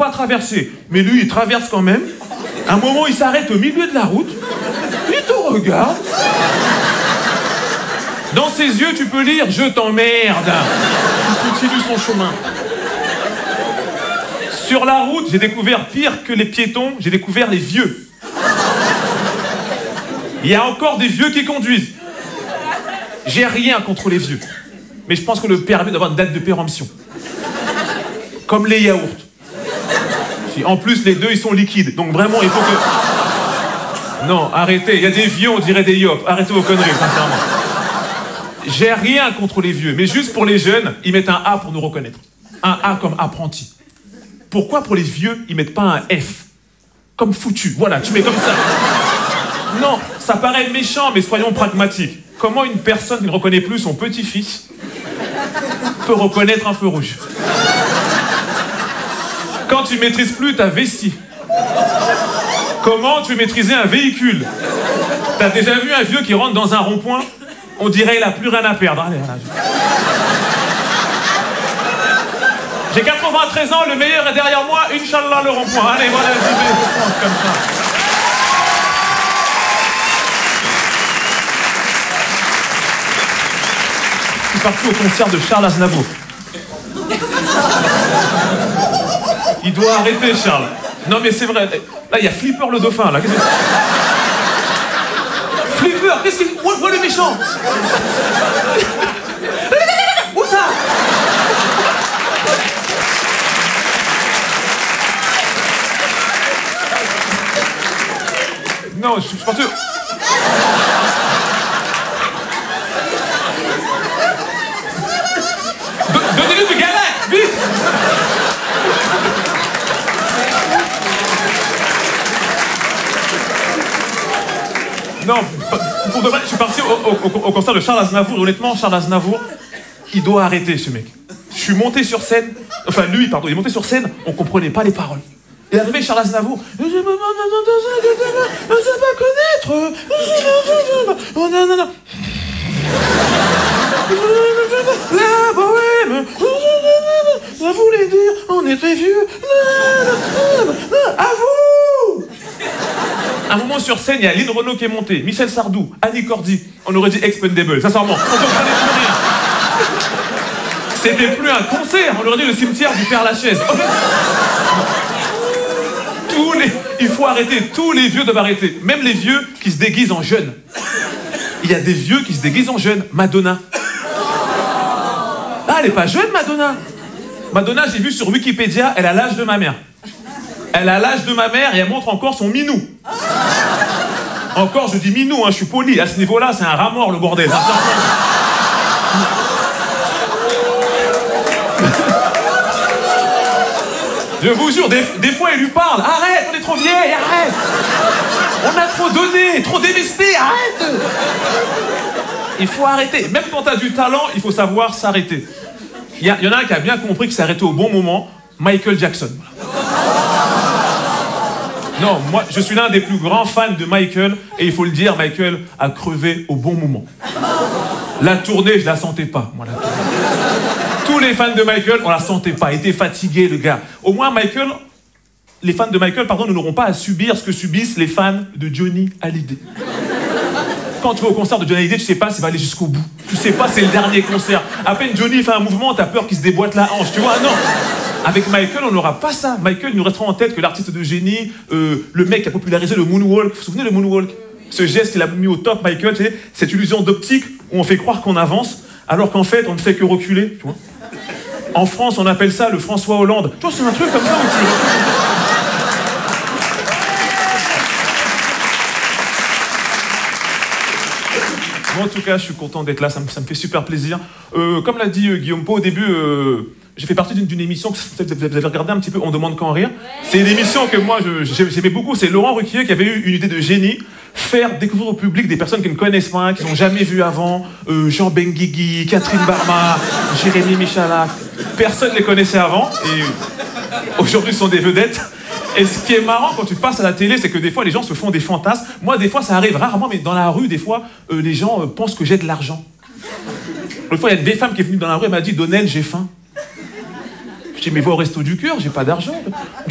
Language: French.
pas traverser. Mais lui, il traverse quand même. À un moment, il s'arrête au milieu de la route. Il te regarde. Dans ses yeux, tu peux lire « Je t'emmerde ». Il continue son chemin. Sur la route, j'ai découvert pire que les piétons, j'ai découvert les vieux. Il y a encore des vieux qui conduisent. J'ai rien contre les vieux. Mais je pense que le permis d'avoir une date de péremption. Comme les yaourts. En plus, les deux, ils sont liquides. Donc vraiment, il faut que... Non, arrêtez. Il y a des vieux, on dirait des yops. Arrêtez vos conneries, sincèrement. J'ai rien contre les vieux. Mais juste pour les jeunes, ils mettent un A pour nous reconnaître. Un A comme apprenti. Pourquoi pour les vieux, ils mettent pas un F? Comme foutu. Voilà, tu mets comme ça. Non, ça paraît méchant, mais soyons pragmatiques. Comment une personne qui ne reconnaît plus son petit-fils peut reconnaître un feu rouge? Quand tu maîtrises plus ta vessie, comment tu veux maîtriser un véhicule? T'as déjà vu un vieux qui rentre dans un rond-point? On dirait il a plus rien à perdre. Allez, voilà. J'ai 93 ans, le meilleur est derrière moi, Inch'Allah, le rond-point. Allez, voilà, je vais comme ça. Je suis parti au concert de Charles Aznavour. Il doit arrêter, Charles. Non, mais c'est vrai. Là, il y a Flipper le dauphin, là. Flipper, qu'est-ce qu'il... Où le méchant? Où ça? Non, je suis parti... Donnez-lui du galac, vite! Non, pour de vrai, je suis parti au concert de Charles Aznavour, et honnêtement, Charles Aznavour, il doit arrêter, ce mec. Je suis monté sur scène, enfin lui, pardon, il est monté sur scène, on comprenait pas les paroles. Il est arrivé Charles Aznavour, je ne sais pas connaître, oh non, non, non. La bohème, ça voulait dire, on est très vieux, à vous! À un moment sur scène, il y a Lynn Renaud qui est montée, Michel Sardou, Annie Cordy, on aurait dit Expendable, sincèrement, on comprenait plus rien. C'était plus un concert, on aurait dit le cimetière du Père Lachaise. Il faut arrêter, tous les vieux doivent arrêter, même les vieux qui se déguisent en jeunes. Il y a des vieux qui se déguisent en jeunes. Madonna. Ah, elle est pas jeune, Madonna. Madonna, j'ai vu sur Wikipédia, elle a l'âge de ma mère. Elle a l'âge de ma mère et elle montre encore son minou. Encore, je dis minou, hein, je suis poli. À ce niveau-là, c'est un rat mort, le bordel. Je vous jure, des fois, il lui parle. Arrête, on est trop vieille, arrête. On a trop donné, trop dévesté, arrête. Il faut arrêter. Même quand t'as du talent, il faut savoir s'arrêter. Il y en a un qui a bien compris qu'il s'est arrêté au bon moment. Michael Jackson. Non, moi, je suis l'un des plus grands fans de Michael. Et il faut le dire, Michael a crevé au bon moment. La tournée, je la sentais pas, moi, la tournée. Tous les fans de Michael, on la sentait pas. Il était fatigué, le gars. Au moins, les fans de Michael, pardon, ne n'auront pas à subir ce que subissent les fans de Johnny Hallyday. Quand tu vas au concert de Johnny Hallyday, tu sais pas s'il va aller jusqu'au bout. Tu sais pas, c'est le dernier concert. À peine Johnny fait un mouvement, t'as peur qu'il se déboîte la hanche, tu vois, non. Avec Michael, on n'aura pas ça. Michael nous restera en tête que l'artiste de génie, le mec qui a popularisé le moonwalk. Vous vous souvenez le moonwalk? Ce geste qu'il a mis au top, Michael, tu sais, cette illusion d'optique où on fait croire qu'on avance, alors qu'en fait, on ne fait que reculer, tu vois. En France, on appelle ça le François Hollande. Tu vois, c'est un truc comme ça où tu... Moi, en tout cas, je suis content d'être là, ça me fait super plaisir. Comme l'a dit Guillaume Pau au début, j'ai fait partie d'une émission que vous avez regardé un petit peu, On demande qu'en rire. C'est une émission que moi, j'aimais beaucoup. C'est Laurent Ruquier qui avait eu une idée de génie. Faire découvrir au public des personnes qui ne connaissent pas, qui n'ont jamais vu avant. Jean Benguigui, Catherine Barma, Jérémy Michalak. Personne ne les connaissait avant. Et aujourd'hui, ce sont des vedettes. Et ce qui est marrant quand tu passes à la télé, c'est que des fois, les gens se font des fantasmes. Moi, des fois, ça arrive rarement, mais dans la rue, des fois, les gens pensent que j'ai de l'argent. Une fois, il y a une vieille femme qui est venue dans la rue, elle m'a dit « Donnel, j'ai faim ». Je dis « Mais va au resto du cœur, j'ai pas d'argent ».